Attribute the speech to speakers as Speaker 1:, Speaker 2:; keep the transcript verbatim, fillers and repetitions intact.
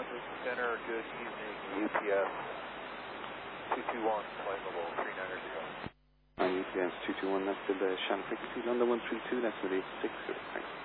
Speaker 1: London Center, good evening, U P S two two one, flight level three nine zero.
Speaker 2: Uh, U P S two two one, that's with the Shannon frequency, London one three two, that's with a six zero, thanks.